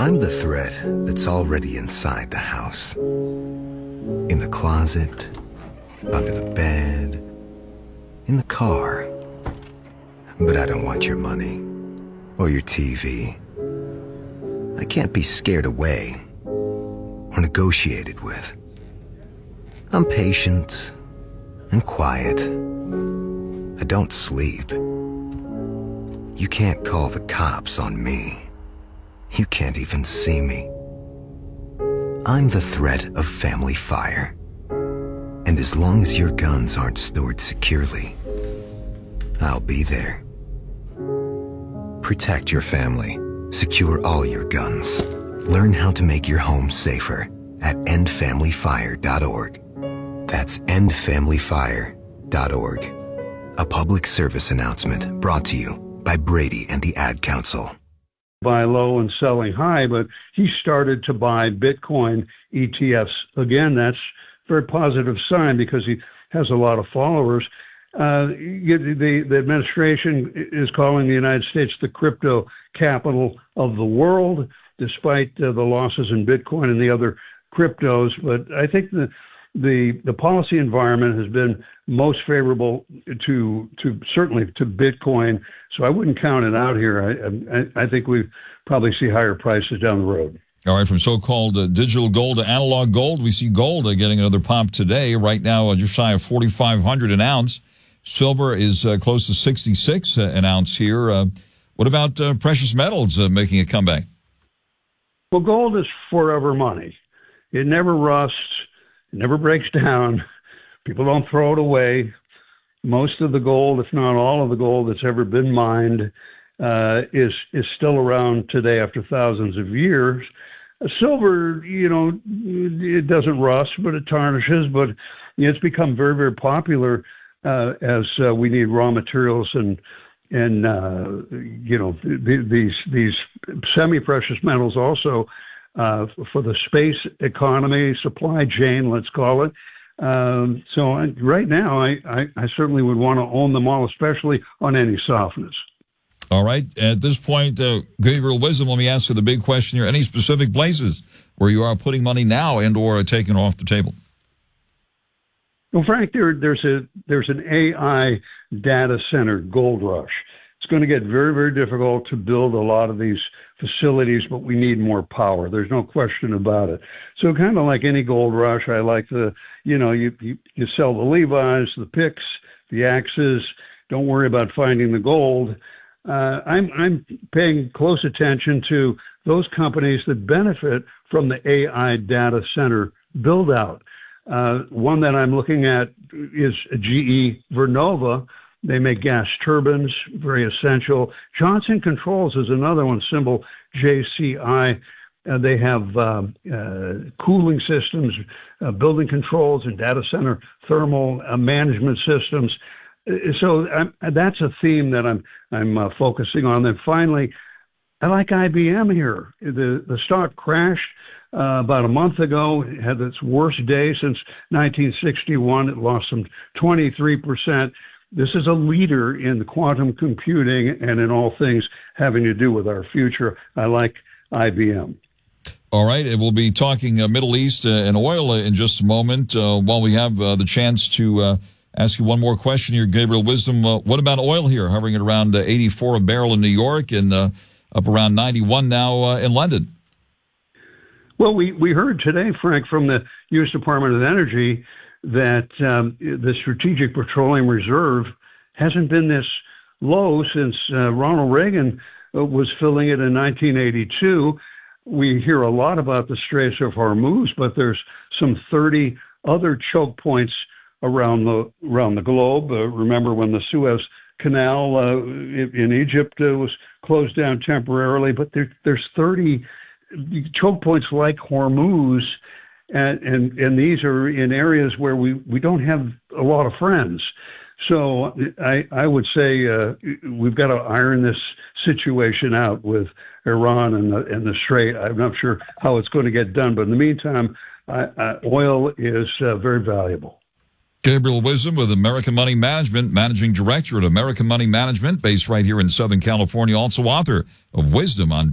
I'm the thread that's already inside the house. In the closet, under the bed, in the car. But I don't want your money or your TV. I can't be scared away or negotiated with. I'm patient and quiet. I don't sleep. You can't call the cops on me. You can't even see me. I'm the threat of family fire. And as long as your guns aren't stored securely, I'll be there. Protect your family. Secure all your guns. Learn how to make your home safer at endfamilyfire.org. That's endfamilyfire.org. A public service announcement brought to you by Brady and the Ad Council. Buy low and selling high, but he started to buy Bitcoin ETFs. Again, that's a very positive sign because he has a lot of followers. The administration is calling the United States the crypto capital of the world, despite the losses in Bitcoin and the other cryptos. But I think the policy environment has been most favorable to certainly to Bitcoin. So I wouldn't count it out here. I think we probably see higher prices down the road. All right, from so-called digital gold to analog gold, we see gold getting another pop today. Right now, just shy of $4,500 an ounce. Silver is close to $66 an ounce here. What about precious metals making a comeback? Well, gold is forever money. It never rusts. It never breaks down. People don't throw it away. Most of the gold, if not all of the gold that's ever been mined, is still around today after thousands of years. Silver, it doesn't rust, but it tarnishes. But it's become very, very popular as we need raw materials and these semi-precious metals also for the space economy, supply chain, let's call it. So right now, I certainly would want to own them all, especially on any softness. All right. At this point, Gabriel Wisdom, let me ask you the big question here. Any specific places where you are putting money now and or taking off the table? Well, Frank, there's an AI data center gold rush. It's going to get very, very difficult to build a lot of these facilities, but we need more power. There's no question about it. So kind of like any gold rush, I like you sell the Levi's, the picks, the axes. Don't worry about finding the gold. I'm paying close attention to those companies that benefit from the AI data center build out. One that I'm looking at is GE Vernova. They make gas turbines, very essential. Johnson Controls is another one, symbol JCI. They have cooling systems, building controls, and data center thermal management systems. So that's a theme that I'm focusing on. Then finally, I like IBM here. The stock crashed about a month ago. It had its worst day since 1961. It lost some 23%. This is a leader in quantum computing and in all things having to do with our future. I like IBM. All right, and we'll be talking Middle East and oil in just a moment. While we have the chance to ask you one more question here, Gabriel Wisdom, what about oil here, hovering at around 84 a barrel in New York and up around 91 now in London? Well, we heard today, Frank, from the U.S. Department of Energy that the Strategic Petroleum Reserve hasn't been this low since Ronald Reagan was filling it in 1982. We hear a lot about the Straits of Hormuz, but there's some 30 other choke points around the globe. Remember when the Suez Canal in Egypt was closed down temporarily, but there's 30 choke points like Hormuz. And these are in areas where we don't have a lot of friends. So I would say we've got to iron this situation out with Iran and the Strait. I'm not sure how it's going to get done, but in the meantime, oil is very valuable. Gabriel Wisdom with American Money Management, Managing Director at American Money Management, based right here in Southern California, also author of Wisdom on